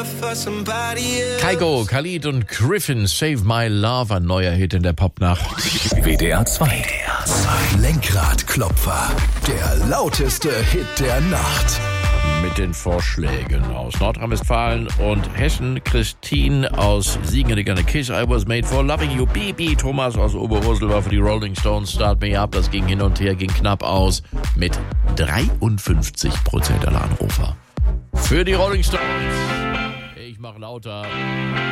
Kygo, Khalid und Griffin, Save My Love, ein neuer Hit in der Popnacht. WDR 2. Lenkradklopfer, der lauteste Hit der Nacht. Mit den Vorschlägen aus Nordrhein-Westfalen und Hessen. Christine aus Siegen, Kiss, I Was Made for Loving You. Bibi, Thomas aus Oberursel war für die Rolling Stones, Start Me Up. Das ging hin und her, ging knapp aus mit 53% aller Anrufer. Für die Rolling Stones. Ich mach lauter.